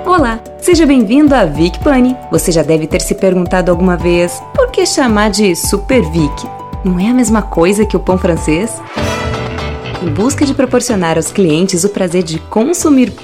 Olá, seja bem-vindo a Vic Pani. Você já deve ter se perguntado alguma vez, por que chamar de Super Vic? Não é a mesma coisa que o pão francês? Em busca de proporcionar aos clientes o prazer de consumir